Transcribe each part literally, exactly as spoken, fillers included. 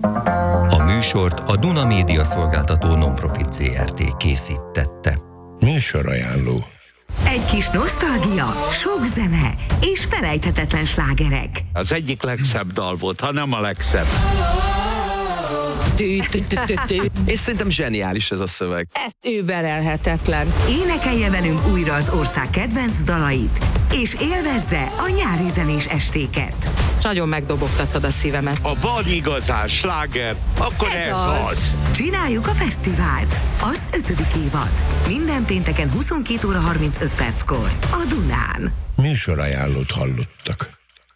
A műsort a Duna Média Szolgáltató Nonprofit zé er té készítette. Műsorajánló. Egy kis nosztalgia, sok zene és felejthetetlen slágerek. Az egyik legszebb dal volt, ha nem a legszebb. És szerintem zseniális ez a szöveg. Ez überelhetetlen. Énekelje velünk újra az ország kedvenc dalait, és élvezze a nyári zenés estéket. Nagyon megdobogtattad a szívemet. Ha van igazán sláger, akkor ez, Ez ez az. az. Csináljuk a fesztivált, az ötödik évad. Minden pénteken huszonkét óra harmincöt perckor a Dunán. Műsorajánlót hallottak.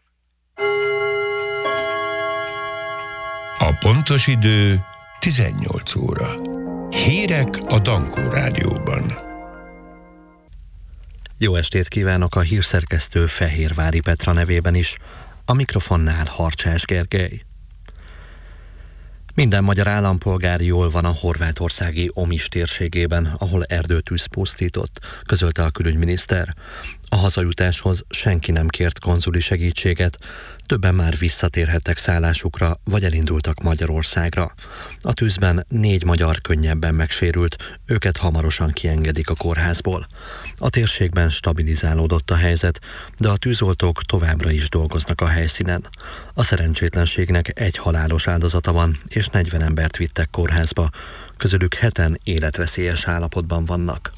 A pontos idő tizennyolc óra. Hírek a Dankó Rádióban. Jó estét kívánok a hírszerkesztő Fehérvári Petra nevében is. A mikrofonnál Harcsás Gergely. Minden magyar állampolgár jól van a horvátországi Omis térségében, ahol erdőtűz pusztított, közölte a külügyminiszter. A hazajutáshoz senki nem kért konzuli segítséget, többen már visszatérhettek szállásukra, vagy elindultak Magyarországra. A tűzben négy magyar könnyebben megsérült, őket hamarosan kiengedik a kórházból. A térségben stabilizálódott a helyzet, de a tűzoltók továbbra is dolgoznak a helyszínen. A szerencsétlenségnek egy halálos áldozata van, és negyven embert vittek kórházba, közülük heten életveszélyes állapotban vannak.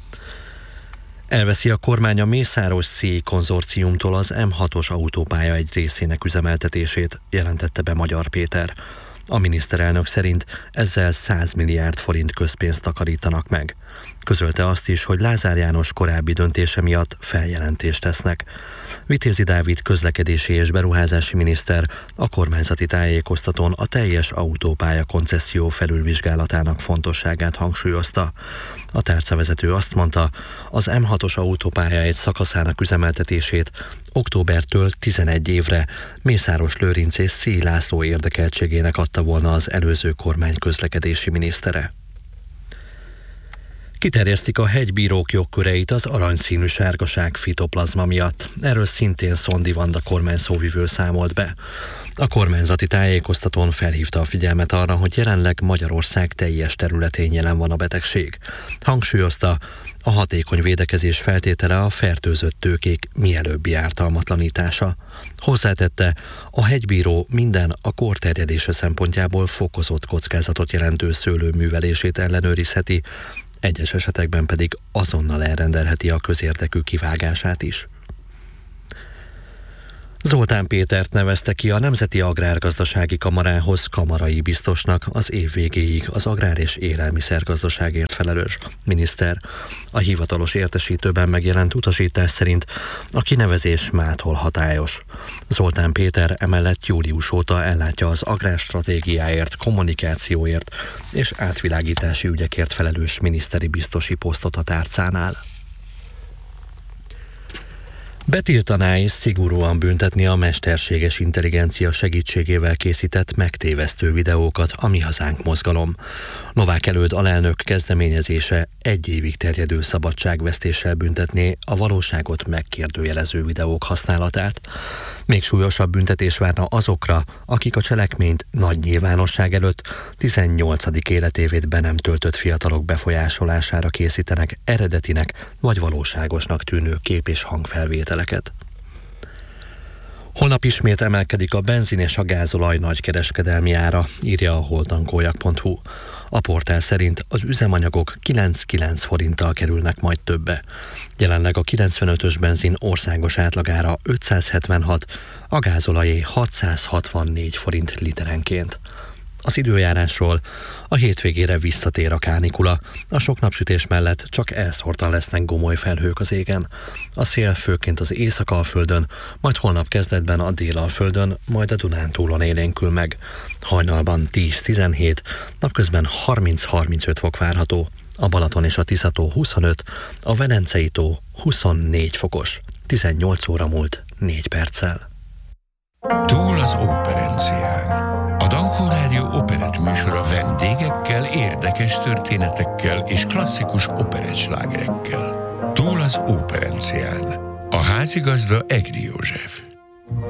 Elveszi a kormány a Mészáros-Szély konzorciumtól az em hatos autópálya egy részének üzemeltetését, jelentette be Magyar Péter. A miniszterelnök szerint ezzel száz milliárd forint közpénzt takarítanak meg. Közölte azt is, hogy Lázár János korábbi döntése miatt feljelentést tesznek. Vitézi Dávid közlekedési és beruházási miniszter a kormányzati tájékoztatón a teljes autópálya koncesszió felülvizsgálatának fontosságát hangsúlyozta. A tárcavezető azt mondta, az em hatos autópálya egy szakaszának üzemeltetését októbertől tizenegy évre Mészáros Lőrinc és Szély László érdekeltségének adta volna az előző kormány közlekedési minisztere. Kiterjesztik a hegybírók jogköreit az aranyszínű sárgaság fitoplazma miatt. Erről szintén Szondi Vanda kormányszóvivő számolt be. A kormányzati tájékoztatón felhívta a figyelmet arra, hogy jelenleg Magyarország teljes területén jelen van a betegség. Hangsúlyozta, a hatékony védekezés feltétele a fertőzött tőkék mielőbbi ártalmatlanítása. Hozzátette, a hegybíró minden a kór terjedése szempontjából fokozott kockázatot jelentő szőlő művelését ellenőrizheti, egyes esetekben pedig azonnal elrendelheti a közérdekű kivágását is. Zoltán Pétert nevezte ki a Nemzeti Agrárgazdasági Kamarához kamarai biztosnak az év végéig az agrár- és élelmiszergazdaságért felelős miniszter. A hivatalos értesítőben megjelent utasítás szerint a kinevezés mától hatályos. Zoltán Péter emellett július óta ellátja az agrárstratégiáért, kommunikációért és átvilágítási ügyekért felelős miniszteri biztosi posztot a tárcánál. Betiltaná és szigorúan büntetni a mesterséges intelligencia segítségével készített megtévesztő videókat a Mi Hazánk mozgalom. Novák Előd alelnök kezdeményezése egy évig terjedő szabadságvesztéssel büntetné a valóságot megkérdőjelező videók használatát. Még súlyosabb büntetés várna azokra, akik a cselekményt nagy nyilvánosság előtt tizennyolcadik életévét be nem töltött fiatalok befolyásolására készítenek eredetinek vagy valóságosnak tűnő kép- és hangfelvételeket. Holnap ismét emelkedik a benzin és a gázolaj nagykereskedelmi ára, írja a holtankójak pont hu. A portál szerint az üzemanyagok kilenc-kilenc forinttal kerülnek majd többe. Jelenleg a kilencvenötös benzin országos átlagára ötszázhetvenhat, a gázolajé hatszázhatvannégy forint literenként. Az időjárásról: a hétvégére visszatér a kánikula, a sok napsütés mellett csak elszórtan lesznek gomoly felhők az égen. A szél főként az Észak-Alföldön, majd holnap kezdetben a Dél-Alföldön, majd a Dunántúlon élénkül meg. Hajnalban tíz-tizenhét, napközben harminc-harmincöt fok várható, a Balaton és a Tiszató huszonöt, a Velencei tó huszonnégy fokos. tizennyolc óra múlt négy perccel. Túl az operencián. A Dankó Rádió operett műsora vendégekkel, érdekes történetekkel és klasszikus operettslágerekkel. Túl az operencián. A házigazda Egri József.